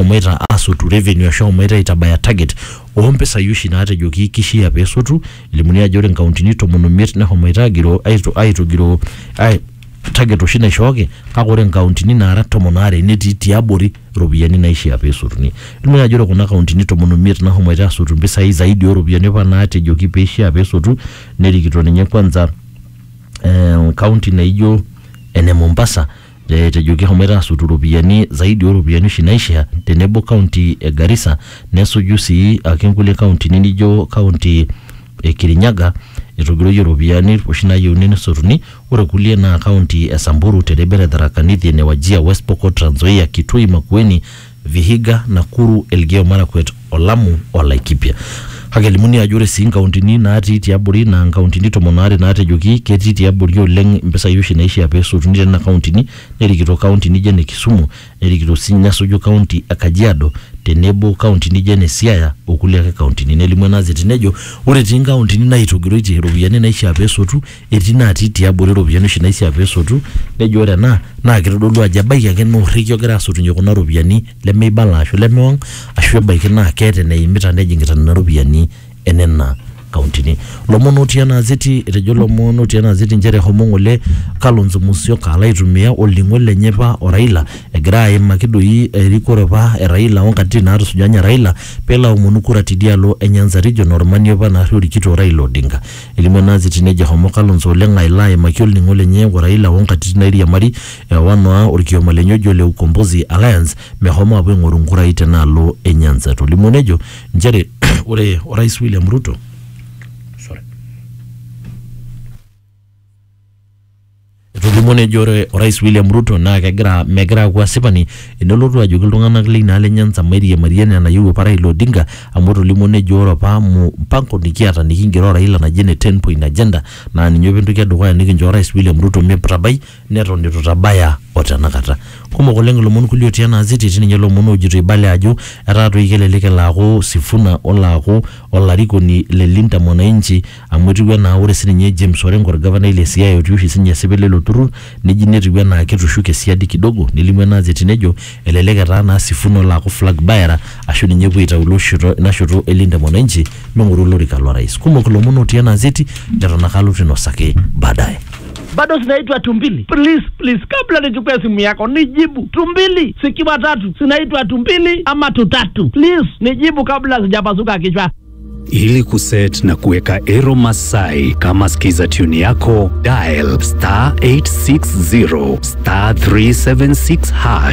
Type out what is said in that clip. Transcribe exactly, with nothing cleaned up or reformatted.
eshomoita asotu revenue eshomoita itabaya target ompesa yushi naatejoki kishia pesotu ilimuni ajo ore nkauntini tomon omiet neshomoita agiro aitogiro ai target oshi naishooki kake ore nkauntini naara tomon are netii tiabori ropiyiani naishia pesotuni ilimuni ajo ore kuna kauntini tomon omiet neshomoita asotu mpisai zaidi oropiyiani apa naatejoki peishia pesotu nerikito ninye kwanza eh, kaunti naijo ene Mombasa tejoki homoita asotu ropiyiani zaidi oropiyiani oshi naishia tenebo kaunti e Garissa nesuju sii ake nkulie kauntini nijo kaunti e Kirinyaga etogiroyie ropiyiani oshi nayieuni nesotuni ore kulie naa kaunti e Samburu Terebere Tharaka Nithi ene Wajir West Pokot Trans Nzoia Kitui Makueni Vihiga Nakuru Elgeyo Marakwet Olamu o Laikipia hagelimuni ajure si nkauntini naati tiabori na nkauntini tomon are naatejoki ketii tiabori oleng mpesa yoshi naishia pesotuni tena kauntini nerikito kaunti nije ne Kisumu nerikito sinya sojo kaunti Kajiado tenebo kaunti nije ne Siaya okulie ake kauntini nelimu nazi tinejo ore tinga kauntini naitogiroiti ropiyiani naishia pesotu etii naati tiabori ropiyiani oshi naishia pesotu nejo ore na na kitodolu ajo baiki ake no rikyo gira asotunye kuna ropiyiani lemeibala ashu lemewang ashu baiki na kete neimita nejingita na ropiyiani enena kauntini lomono tiana zeti etejo lomono tiana zeti njere homongole Kalonzo Musyoka alaitumia olingwe lenyepa o Raila egira aima kidoi erikoropa e Raila onkati na rusujanya Raila pela umunukura tidialo enyanza regional maniopa na rikito Raila Odinga elimona zeti neje homo Kalonzo lenga ila makiol ningo lenye o Raila onkati na iria mari wanwa orkioma lenyojo le ukombozi alliance mehomo abwe ngorungura itena lo enyanza to limonejo njere ore Rais William Ruto Tulimone jore Rais William Ruto na kegira megira kwa sipani enolotu ajoki iltung'anak leina le Nyanza Maria Mariana na yugo para Raila Odinga amoto limone joro pa mu mpango nikiata nikingiro Raila na jene ten point agenda na ninyo bentoki adukuya nikinjo Rais William Ruto meprabai neton nitutabaya otanakata kuma koleng lomon kulio tiana aziti tininye lomon ojito ibale ajo erato ikeleleke laako Sifuna olaako olarikoni le Linda Mwananchi amutiwe na ore sininye James Orengo governor ile Siaya otiushi sinye sebelelo turu nijinetiwe na ketushuke siadi kidogo nilimwe aziti nejo eleleke taana Sifuna olaako flag bearer ashu ninye kuita uloshoto nashoto Linda Mwananchi menguru lorika lo rais kuma kolomon tiana aziti netona kalu tinosake baadaye bado zinaitwa tumbili. Please, please, kabla nichukue simu yako, nijibu. Tumbili, sikiwa tatu, zinaitwa tumbili ama tutatu. Please, nijibu kabla sijapasuka kichwa. Ili kuset na kuweka Ero Masai kama skiza tune yako, dial star eight six zero star three seven six hash.